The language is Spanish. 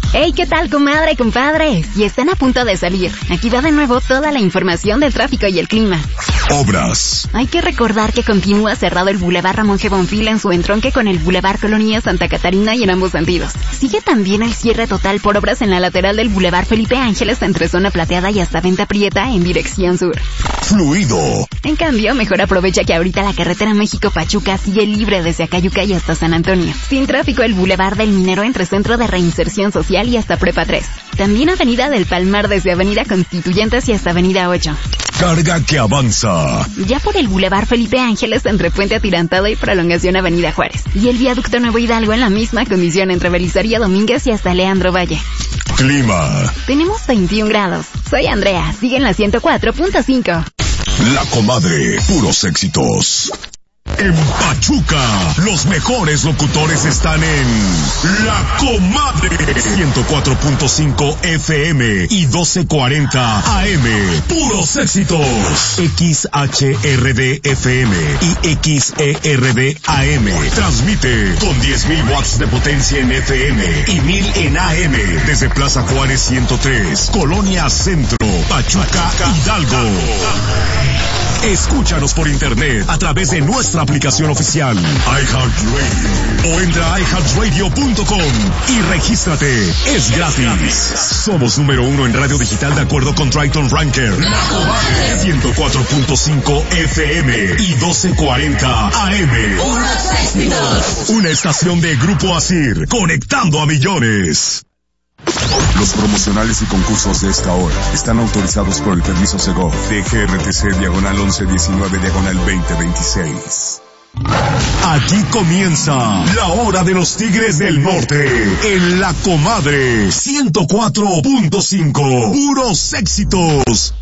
Hey, ¿qué tal, comadre, compadre? Si están a punto de salir, aquí va de nuevo toda la información del tráfico y el clima. Obras. Hay que recordar que continúa cerrado el Boulevard Ramón G. Bonfil en su entronque con el Boulevard Colonia Santa Catarina y en ambos sentidos. Sigue también el cierre total por obras en la lateral del Boulevard Felipe Ángeles entre Zona Plateada y hasta Venta Prieta en dirección sur. Fluido. En cambio, mejor aprovecha que ahorita la carretera México-Pachuca sigue libre desde Acayuca y hasta San Antonio. Sin tráfico el Boulevard del Minero entre Centro de Reinserción Social y hasta Prepa 3. También Avenida del Palmar desde Avenida Constituyentes y hasta Avenida 8. Carga que avanza. Ya por el Boulevard Felipe Ángeles entre Puente Atirantado y Prolongación Avenida Juárez. Y el Viaducto Nuevo Hidalgo en la misma condición entre Belisaria Domínguez y hasta Leandro Valle. Clima. Tenemos 21 grados. Soy Andrea, sigue en la 104.5. La Comadre, puros éxitos. En Pachuca, los mejores locutores están en La Comadre. 104.5 FM y 1240 AM. Puros éxitos. XHRD FM y XERD AM. Transmite con 10.000 watts de potencia en FM y 1.000 en AM. Desde Plaza Juárez 103, Colonia Centro, Pachuca, Hidalgo. Escúchanos por internet a través de nuestra aplicación oficial iHeartRadio o entra a iHeartRadio.com y regístrate. Es gratis. Somos número 1 en radio digital de acuerdo con Triton Ranker. 104.5 FM y 1240 AM. Una estación de Grupo Asir, conectando a millones. Los promocionales y concursos de esta hora están autorizados por el permiso Segov de GRTC /1119/2026. Aquí comienza la hora de los Tigres del Norte en La Comadre 104.5. Puros éxitos.